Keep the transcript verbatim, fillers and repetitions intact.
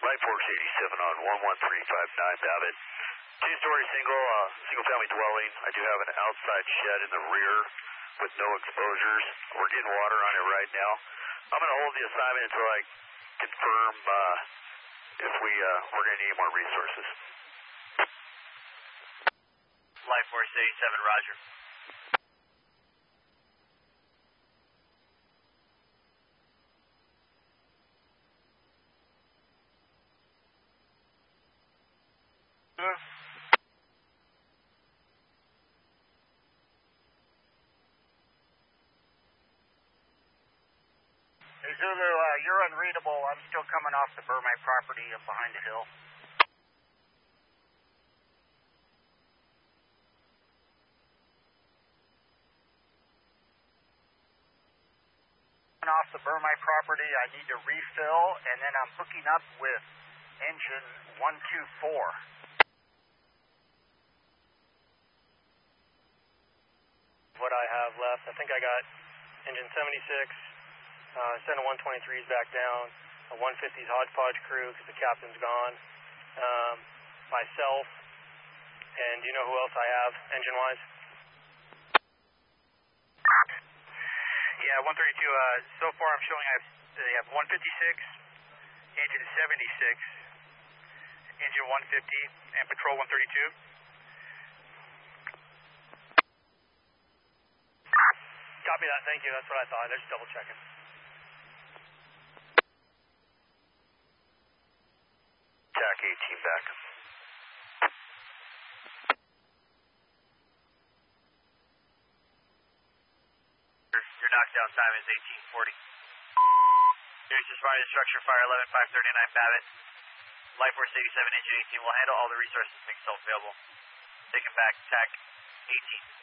Light Force eighty-seven on one one three five nine, Babbitt. Two-story single, uh, single-family dwelling. I do have an outside shed in the rear with no exposures. We're getting water on it right now. I'm going to hold the assignment until I confirm uh, if we, uh, we're going to need more resources. Light Force eighty-seven, roger. Hey Zulu, uh, you're unreadable. I'm still coming off the Burmite property up behind the hill. Off the Burmite property, I need to refill, and then I'm hooking up with engine one two four. What I have left, I think I got engine seventy-six, uh, sent a one twenty-threes back down, a one fifties hodgepodge crew because the captain's gone, um, myself, and do you know who else I have engine-wise? Yeah, one thirty-two, uh, so far I'm showing I have, they have one fifty-six, engine seventy-six, engine one fifty, and patrol one thirty-two. Copy that, thank you, that's what I thought, I'm just double checking. T A C eighteen back. Your knockdown time is eighteen forty. Here's just fire the structure, fire eleven five thirty-nine, Babbitt. Light Force eighty-seven, engine eighteen will handle all the resources, make yourself available. Take it back, T A C eighteen.